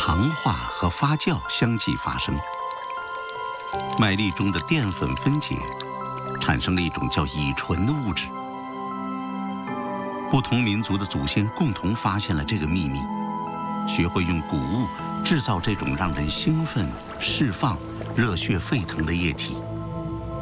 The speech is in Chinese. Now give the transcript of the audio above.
糖化和发酵相继发生。麦粒中的淀粉分解，产生了一种叫乙醇的物质。不同民族的祖先共同发现了这个秘密，学会用谷物制造这种让人兴奋、释放、热血沸腾的液体。